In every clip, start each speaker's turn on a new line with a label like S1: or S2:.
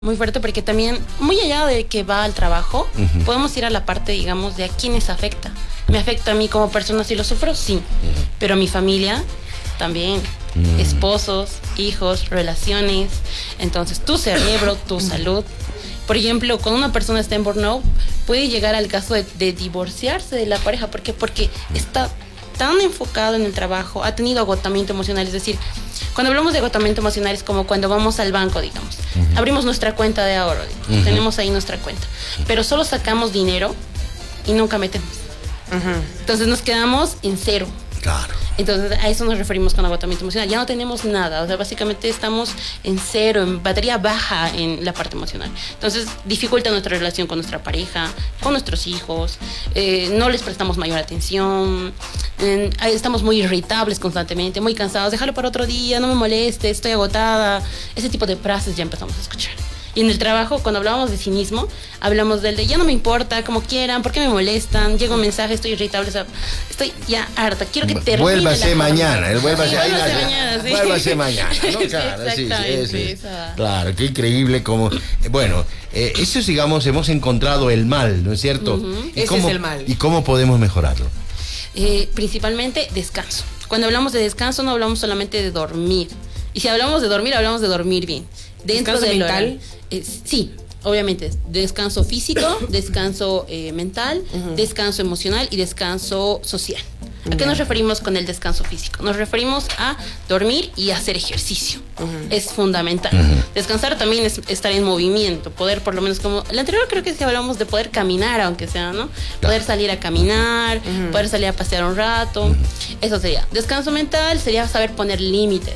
S1: Muy fuerte porque también, muy allá de que va al trabajo, podemos ir a la parte, digamos, de a quiénes afecta. ¿Me afecta a mí como persona si lo sufro? Sí. Pero a mi familia también. Esposos, hijos, relaciones. Entonces, tu cerebro, tu salud. Por ejemplo, cuando una persona está en burnout, puede llegar al caso de divorciarse de la pareja. ¿Por qué? Porque está tan enfocado en el trabajo, ha tenido agotamiento emocional. Es decir, cuando hablamos de agotamiento emocional es como cuando vamos al banco, digamos. Abrimos nuestra cuenta de ahorro, tenemos ahí nuestra cuenta. Pero solo sacamos dinero y nunca metemos. Entonces nos quedamos en cero.
S2: Claro.
S1: Entonces a eso nos referimos con agotamiento emocional. Ya no tenemos nada, o sea, básicamente estamos en cero, en batería baja en la parte emocional. Entonces dificulta nuestra relación con nuestra pareja, con nuestros hijos, no les prestamos mayor atención, estamos muy irritables constantemente, muy cansados, déjalo para otro día, no me moleste, estoy agotada. Ese tipo de frases ya empezamos a escuchar. Y en el trabajo, cuando hablábamos de cinismo, hablamos del de ya no me importa, como quieran, ¿por qué me molestan? Llega un mensaje, estoy irritable, o sea, estoy ya harta, quiero que termine.
S2: Vuélvase mañana, vuélvase
S1: mañana, sí.
S2: Vuélvase mañana, ¿no? Claro,
S1: Exactamente,
S2: sí. Claro, qué increíble como, bueno, eso digamos, hemos encontrado el mal, ¿no es cierto?
S3: Ese es el mal.
S2: ¿Y cómo podemos mejorarlo?
S1: Principalmente descanso. Cuando hablamos de descanso no hablamos solamente de dormir. Y si hablamos de dormir bien. Dentro
S3: ¿Descanso
S1: del
S3: mental?
S1: Sí, obviamente. Descanso físico, descanso mental, descanso emocional y descanso social. ¿A qué nos referimos con el descanso físico? Nos referimos a dormir y hacer ejercicio. Es fundamental. Descansar también es estar en movimiento, poder por lo menos como... El anterior creo que sí hablamos de poder caminar, aunque sea, ¿no? Poder salir a caminar, poder salir a pasear un rato. Eso sería. Descanso mental sería saber poner límites.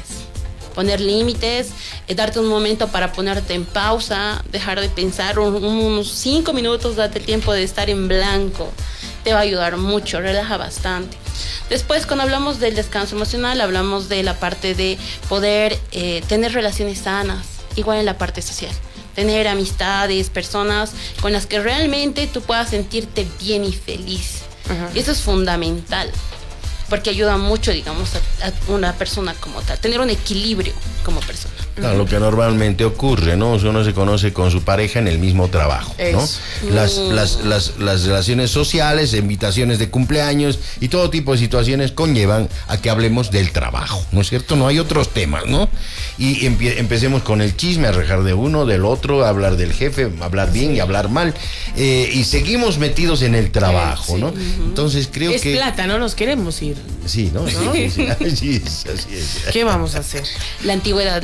S1: Darte un momento para ponerte en pausa, dejar de pensar unos 5 minutos, date el tiempo de estar en blanco. Te va a ayudar mucho, relaja bastante. Después, cuando hablamos del descanso emocional, hablamos de la parte de poder tener relaciones sanas, igual en la parte social. Tener amistades, personas con las que realmente tú puedas sentirte bien y feliz. Y eso es fundamental. Porque ayuda mucho, digamos, a una persona como tal, tener un equilibrio como persona.
S2: Claro, lo que normalmente ocurre, ¿no? Uno se conoce con su pareja en el mismo trabajo, ¿no? Las relaciones sociales, invitaciones de cumpleaños y todo tipo de situaciones conllevan a que hablemos del trabajo, ¿no es cierto? No hay otros temas, ¿no? Y empecemos con el chisme, a rejar de uno, del otro, a hablar del jefe, hablar bien y hablar mal. Y seguimos metidos en el trabajo, ¿no? Entonces creo que...
S3: Es plata, no nos queremos ir.
S2: Sí, ¿no? Sí, así es.
S3: ¿Qué vamos a hacer?
S1: La antigüedad,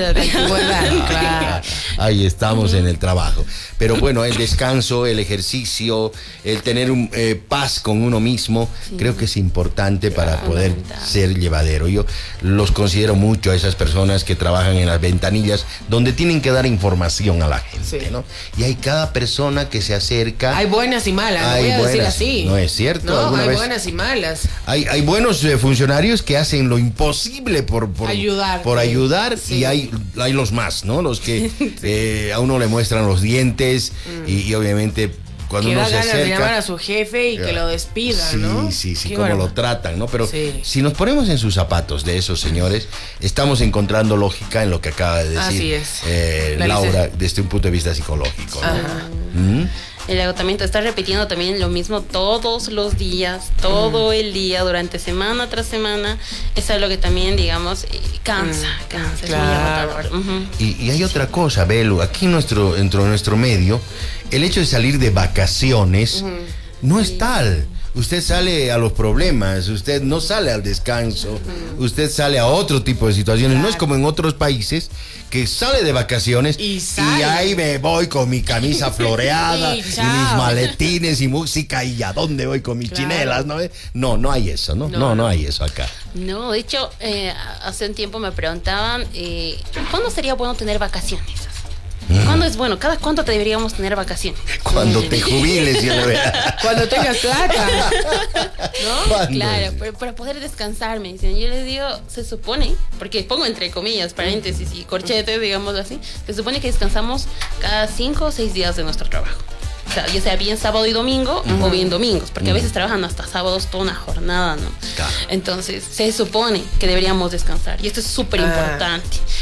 S3: claro.
S2: Ahí estamos en el trabajo. Pero bueno, el descanso, el ejercicio, el tener paz con uno mismo, creo que es importante para poder ser llevadero. Yo los considero mucho a esas personas que trabajan en las ventanillas donde tienen que dar información a la gente, ¿no? Y hay cada persona que se acerca.
S3: Hay buenas y malas, no voy a decir así.
S2: No es cierto.
S3: No, hay buenas y malas.
S2: Hay buenos funcionarios que hacen lo imposible por ayudar
S3: sí.
S2: Y hay los más, ¿no? Los que a uno le muestran los dientes y obviamente cuando uno se acerca...
S3: de llamar a su jefe y que lo despidan, ¿no?
S2: Sí, cómo lo tratan, ¿no? Pero si nos ponemos en sus zapatos de esos señores, estamos encontrando lógica en lo que acaba de decir Laura desde un punto de vista psicológico, ¿no?
S1: El agotamiento, estar repitiendo también lo mismo todos los días, todo el día, durante semana tras semana, es algo que también, digamos, cansa,
S3: claro.
S1: Es muy agotador.
S2: Y hay otra cosa, Belu, aquí dentro de nuestro medio, el hecho de salir de vacaciones no es tal. Usted sale a los problemas, usted no sale al descanso, usted sale a otro tipo de situaciones. No es como en otros países que sale de vacaciones y ahí me voy con mi camisa floreada y mis maletines y música y a dónde voy con mis chinelas, ¿no? No hay eso, ¿no? No hay eso acá.
S1: No, de hecho, hace un tiempo me preguntaban, ¿cuándo sería bueno tener vacaciones? ¿Cuándo es bueno? ¿Cada cuánto te deberíamos tener vacaciones?
S2: Cuando te jubiles, yo
S3: cuando tengas plata, ¿no?
S1: Claro, para poder descansar, me dicen. Yo les digo, se supone, porque pongo entre comillas, paréntesis y corchetes, digamos así, se supone que descansamos cada 5 o 6 días de nuestro trabajo. O sea, ya sea bien sábado y domingo o bien domingos, porque a veces trabajan hasta sábados toda una jornada, ¿no? Claro. Entonces, se supone que deberíamos descansar y esto es súper importante,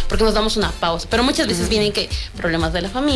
S1: porque nos damos una pausa. Pero muchas veces vienen que problemas de la familia.